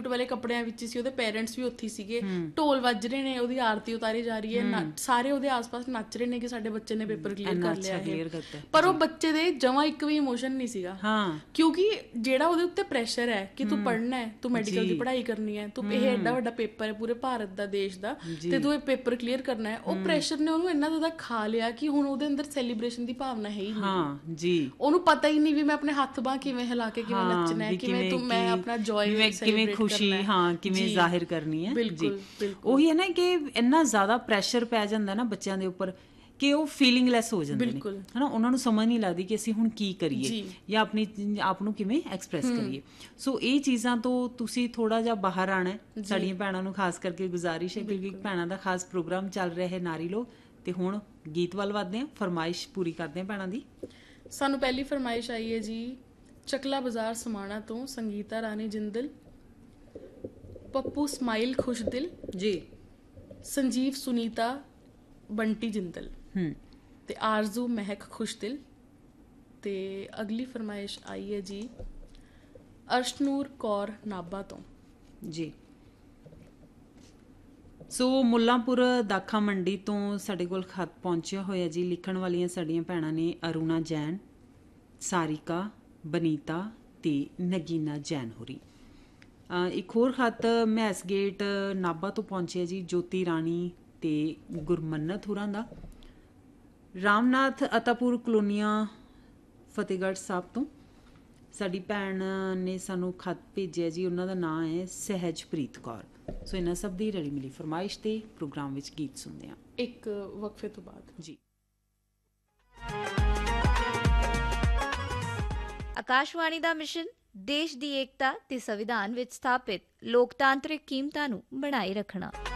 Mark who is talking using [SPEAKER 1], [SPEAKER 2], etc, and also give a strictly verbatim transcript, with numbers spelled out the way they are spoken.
[SPEAKER 1] Suit वाले कपड़िਆਂ ਵਿੱਚ ਸੀ, ਉਹਦੇ ਪੇਰੈਂਟਸ ਵੀ ਉੱਥੇ ਸੀਗੇ, ਢੋਲ ਵੱਜ ਰਹੇ ਨੇ, ਉਹਦੀ ਆਰਤੀ ਉਤਾਰੀ ਜਾ ਰਹੀ ਹੈ, ਸਾਰੇ ਉਹਦੇ ਆਸ-ਪਾਸ ਨੱਚ ਰਹੇ ਨੇ ਕਿ ਸਾਡੇ ਬੱਚੇ ਨੇ ਪੇਪਰ ਕਲੀਅਰ ਕਰ ਲਿਆ ਹੈ। ਪਰ ਉਹ ਬੱਚੇ ਦੇ ਜਮਾਂ ਇੱਕ ਵੀ ਇਮੋਸ਼ਨ ਨਹੀਂ ਸੀਗਾ, ਕਿਉਂਕਿ ਜਿਹੜਾ ਉਹਦੇ ਉੱਤੇ ਪ੍ਰੈਸ਼ਰ ਹੈ ਕਿ ਤੂੰ ਪੜ੍ਹਨਾ ਹੈ, ਤੂੰ ਮੈਡੀਕਲ ਦੀ ਪੜ੍ਹਾਈ ਕਰਨੀ ਹੈ, ਤੂੰ ਇਹ ਐਡਾ ਵੱਡਾ ਪੇਪਰ ਹੈ ਪੂਰੇ ਭਾਰਤ ਦਾ, ਦੇਸ਼ ਦਾ, ਤੇ ਤੂੰ ਇਹ ਪੇਪਰ ਕਲੀਅਰ ਕਰਨਾ ਹੈ, ਉਹ ਪ੍ਰੈਸ਼ਰ ਨੇ ਉਹਨੂੰ ਇੰਨਾ ਜ਼ਿਆਦਾ ਖਾ ਲਿਆ ਕਿ ਹੁਣ ਉਹਦੇ ਅੰਦਰ ਸੈਲੀਬ੍ਰੇਸ਼ਨ ਦੀ ਭਾਵਨਾ ਹੈ ਹੀ ਨਹੀਂ। ਉਹਨੂੰ ਪਤਾ ਹੀ ਨਹੀਂ ਵੀ ਮੈਂ ਆਪਣੇ ਹੱਥ ਬਾਂਹ ਕਿਵੇਂ ਹਿਲਾ ਕੇ ਕਿਵੇਂ ਨੱਚਣਾ ਹੈ, ਕਿਵੇਂ ਤੂੰ ਮੈਂ ਆਪਣਾ ਜੋਏ
[SPEAKER 2] ਕਿਵੇਂ ਖੁਸ਼ੀ ਹਾਂ ਕਿਵੇਂ ਜ਼ਾਹਿਰ ਕਰਨੀ ਹੈ। ਜੀ ਉਹੀ ਹੈ ਨਾ ਕਿ ਇੰਨਾ ਜ਼ਿਆਦਾ ਪ੍ਰੈਸ਼ਰ ਪੈ ਜਾਂਦਾ ਨਾ ਬੱਚਿਆਂ ਦੇ ਉੱਪਰ ਕਿ ਉਹ ਫੀਲਿੰਗਲੈਸ ਹੋ ਜਾਂਦੇ ਨੇ, ਹੈ ਨਾ। ਉਹਨਾਂ ਨੂੰ ਸਮਝ ਨਹੀਂ ਲੱਗਦੀ ਕਿ ਅਸੀਂ ਹੁਣ ਕੀ ਕਰੀਏ ਜਾਂ ਆਪਣੀ ਆਪ ਨੂੰ ਕਿਵੇਂ ਐਕਸਪ੍ਰੈਸ ਕਰੀਏ। ਸੋ ਇਹ ਚੀਜ਼ਾਂ ਤੋਂ ਤੁਸੀਂ ਥੋੜ੍ਹਾ ਜਿਹਾ ਬਾਹਰ ਆਉਣਾ। ਸਾਡੀਆਂ ਭੈਣਾਂ ਨੂੰ ਖਾਸ ਕਰਕੇ ਗੁਜ਼ਾਰਿਸ਼ ਹੈ, ਕਿਉਂਕਿ ਭੈਣਾਂ ਦਾ ਖਾਸ ਪ੍ਰੋਗਰਾਮ ਚੱਲ ਰਿਹਾ ਹੈ ਨਾਰੀ ਲੋਕ। ਤੇ ਹੁਣ ਗੀਤ ਵੱਲ ਵੱਧਦੇ ਹਾਂ, ਫਰਮਾਇਸ਼ ਪੂਰੀ ਕਰਦੇ ਹਾਂ ਭੈਣਾਂ ਦੀ।
[SPEAKER 1] ਸਾਨੂੰ ਪਹਿਲੀ ਫਰਮਾਇਸ਼ ਆਈ ਹੈ ਜੀ ਚਕਲਾ ਬਾਜ਼ਾਰ ਸਮਾਣਾ ਤੋਂ, ਸੰਗੀਤਾ ਰਾਣੀ ਜਿੰਦਲ, ਪੱਪੂ ਸਮਾਈਲ ਖੁਸ਼ ਦਿਲ ਜੀ, ਸੰਜੀਵ ਸੁਨੀਤਾ ਬੰਟੀ ਜਿੰਦਲ ਤੇ ਆਰਜ਼ੂ ਮਹਿਕ ਖੁਸ਼ ਦਿਲ। ਤੇ ਅਗਲੀ ਫਰਮਾਇਸ਼ ਆਈ ਹੈ ਜੀ ਅਰਸ਼ਨੂਰ ਕੌਰ ਨਾਭਾ ਤੋਂ ਜੀ। ਸੋ ਮੁੱਲਾਂਪੁਰ ਦਾਖਾ ਮੰਡੀ ਤੋਂ ਸਾਡੇ ਕੋਲ ਖਤ ਪਹੁੰਚਿਆ ਹੋਇਆ ਜੀ। ਲਿਖਣ ਵਾਲੀਆਂ ਸਾਡੀਆਂ ਭੈਣਾਂ ਨੇ ਅਰੁਣਾ ਜੈਨ, ਸਾਰਿਕਾ, ਬਨੀਤਾ ਤੇ ਨਗੀਨਾ ਜੈਨ ਹੋਰੀ। ਇੱਕ ਹੋਰ ਖਤ ਮਹਿਸ ਗੇਟ ਨਾਭਾ ਤੋਂ ਪਹੁੰਚਿਆ ਜੀ, ਜੋਤੀ ਰਾਣੀ ਤੇ ਗੁਰਮੰਨਤ ਹੋਰਾਂ ਦਾ। ਰਾਮਨਾਥ ਅਤਾਪੁਰ ਕਲੋਨੀਆਂ ਫਤਿਹਗੜ੍ਹ ਸਾਹਿਬ ਤੋਂ ਸਾਡੀ ਭੈਣ ਨੇ ਸਾਨੂੰ ਖਤ ਭੇਜਿਆ ਜੀ, ਉਹਨਾਂ ਦਾ ਨਾਂ ਹੈ ਸਹਿਜਪ੍ਰੀਤ ਕੌਰ। ਸੋ ਇਹਨਾਂ ਸਭ ਦੀ ਰਲੀ ਮਿਲੀ ਫਰਮਾਇਸ਼ ਤੇ ਪ੍ਰੋਗਰਾਮ ਵਿੱਚ ਗੀਤ ਸੁਣਦੇ ਹਾਂ ਇੱਕ ਵਕਫੇ ਤੋਂ ਬਾਅਦ ਜੀ।
[SPEAKER 3] ਆਕਾਸ਼ਵਾਣੀ ਦਾ ਮਿਸ਼ਨ ਦੇਸ਼ ਦੀ ਏਕਤਾ ਤੇ ਸੰਵਿਧਾਨ ਵਿੱਚ ਸਥਾਪਿਤ ਲੋਕਤਾਂਤਰਿਕ ਕੀਮਤਾਂ ਨੂੰ ਬਣਾਏ ਰੱਖਣਾ।